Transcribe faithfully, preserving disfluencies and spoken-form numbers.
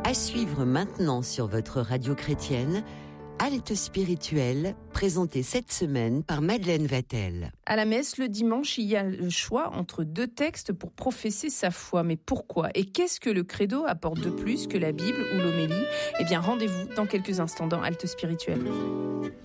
À suivre maintenant sur votre radio chrétienne, Halte spirituelle, présentée cette semaine par Madeleine Vatel. À la messe, le dimanche, il y a le choix entre deux textes pour professer sa foi. Mais pourquoi ? Et qu'est-ce que le credo apporte de plus que la Bible ou l'homélie ? Eh bien, rendez-vous dans quelques instants dans Halte spirituelle.